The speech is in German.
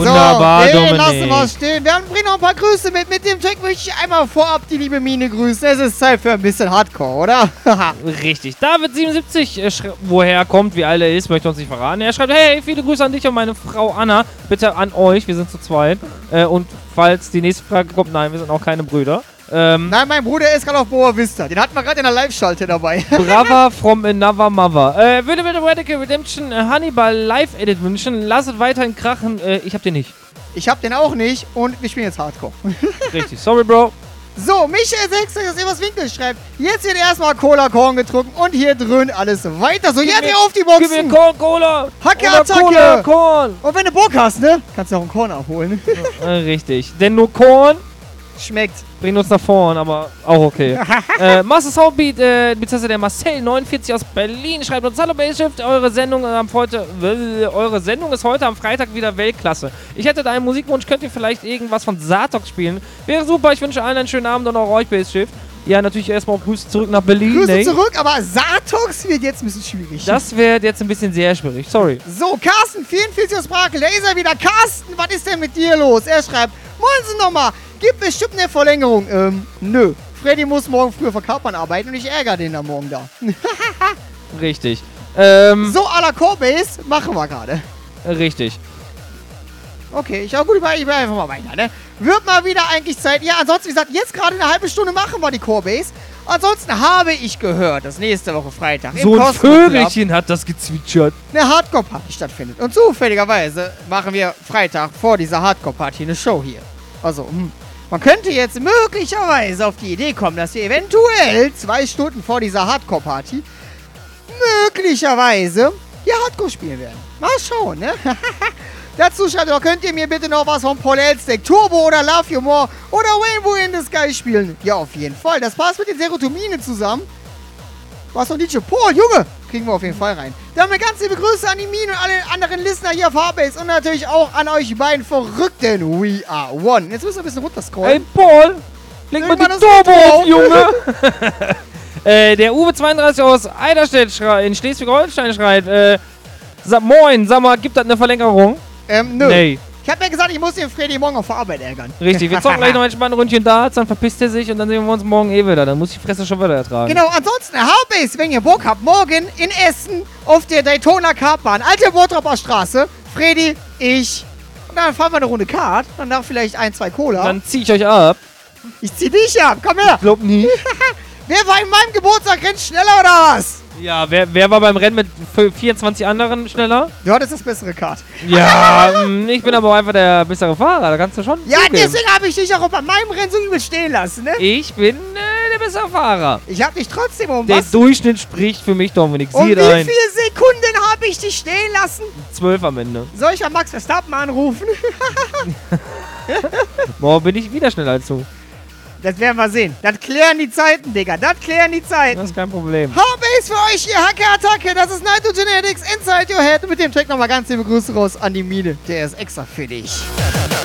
Wunderbar, so, Dominik. lassen wir es stehen. Wir bringen noch ein paar Grüße mit. Mit dem Track möchte ich einmal vorab die liebe Mine grüßen. Es ist Zeit für ein bisschen Hardcore, oder? Richtig. David77, woher kommt, wie alt er ist, möchte uns nicht verraten. Er schreibt, hey, viele Grüße an dich und meine Frau Anna. Bitte an euch, wir sind zu zweit. Und falls die nächste Frage kommt, nein, wir sind auch keine Brüder. Nein, mein Bruder ist gerade auf Boa Vista. Den hatten wir gerade in der Live-Schalte dabei. Brava from Another Mother. Würde mir Radical Redemption Hannibal Live-Edit wünschen. Lasst weiterhin krachen. Ich hab den nicht. Ich hab den auch nicht und wir spielen jetzt Hardcore. Richtig. Sorry, Bro. So, Michael 6 aus Eberswinkel schreibt, jetzt wird erstmal Cola-Korn getrunken und hier dröhnt alles weiter. So, jetzt hier auf die Boxen. Gib mir Korn, Cola. Hacke-Attacke. Cola, Korn. Und wenn du Bock hast, ne, kannst du auch einen Korn abholen. Richtig. Denn nur Korn Schmeckt. bringt uns nach vorn, aber auch okay. Master Soundbeat, beziehungsweise der Marcel49 aus Berlin schreibt uns: Hallo Base-Shift, eure Sendung ist heute am Freitag wieder Weltklasse. Ich hätte da einen Musikwunsch, könnt ihr vielleicht irgendwas von Satox spielen? Wäre super, ich wünsche allen einen schönen Abend und auch euch Base-Shift. Ja, natürlich erstmal auch Grüße zurück nach Berlin. Grüße zurück, aber Satox wird jetzt ein bisschen schwierig. Das wird jetzt ein bisschen sehr schwierig, sorry. So, Carsten, 44 aus Brakel, da ist er wieder. Carsten, was ist denn mit dir los? Er schreibt: Moinsen nochmal, gibt bestimmt eine Verlängerung. Nö. Freddy muss morgen früh für Kapern arbeiten und ich ärgere den dann morgen da. Richtig. So, à la Corebase machen wir gerade. Richtig. Okay, ich will einfach mal weiter, ne? Wird mal wieder eigentlich Zeit. Ja, ansonsten, wie gesagt, jetzt gerade eine halbe Stunde machen wir die Corebase. Ansonsten habe ich gehört, dass nächste Woche Freitag So ein Vögelchen hat das gezwitschert. eine Hardcore-Party stattfindet. Und zufälligerweise machen wir Freitag vor dieser Hardcore-Party eine Show hier. Also, man könnte jetzt möglicherweise auf die Idee kommen, dass wir eventuell 2 Stunden vor dieser Hardcore-Party möglicherweise hier Hardcore spielen werden. Mal schauen, ne? Dazu schreibt ihr, könnt ihr mir bitte noch was von Paul Elsteck, Turbo oder Love You More oder Rainbow in the Sky spielen? Ja, auf jeden Fall. Das passt mit den Serotomine zusammen. Was noch DJ Paul, Junge! Kriegen wir auf jeden Fall rein. Dann eine ganz liebe Grüße an die Mine und alle anderen Listener hier auf Hardbase und natürlich auch an euch beiden Verrückten. We are one. Jetzt müssen wir ein bisschen runterscrollen. Hey Paul, leg mal die Turbo auf, Junge! Der Uwe32 aus Eiderstedt in Schleswig-Holstein schreit, moin, sag mal, gibt das eine Verlängerung? Nö. Nee. Ich hab ja gesagt, ich muss den Freddy morgen auf der Arbeit ärgern. Richtig, wir zocken gleich noch ein Ründchen Darts, dann verpisst er sich und dann sehen wir uns morgen eh wieder. Dann muss ich die Fresse schon wieder ertragen. Genau, ansonsten Hardbase, wenn ihr Bock habt, morgen in Essen auf der Daytona Kartbahn, alte Bottroper Straße, Freddy, ich, und dann fahren wir eine Runde Kart, danach vielleicht 1, 2 Cola. Dann zieh ich euch ab. Ich zieh dich ab, komm her. Glaub nie. Wer war in meinem Geburtstag rennt schneller oder was? Ja, wer war beim Rennen mit 24 anderen schneller? Du hattest das bessere Kart. Ja, ich bin aber auch einfach der bessere Fahrer, da kannst du schon Ja, zugeben. deswegen habe ich dich auch bei meinem Rennen so übel stehen lassen, ne? Ich bin der bessere Fahrer. Ich habe dich trotzdem Der Durchschnitt spricht für mich, Dominik. Um Sieh wie rein. viele Sekunden habe ich dich stehen lassen? 12 am Ende. Soll ich mal Max Verstappen anrufen? Morgen bin ich wieder schneller als du. Das werden wir sehen. Das klären die Zeiten, Digga. Das klären die Zeiten. Das ist kein Problem. Hardbase für euch hier, Hacke-Attacke. Das ist Nitrogenetics Inside Your Head. Und mit dem Track nochmal ganz liebe Grüße raus an die Mine. Der ist extra für dich.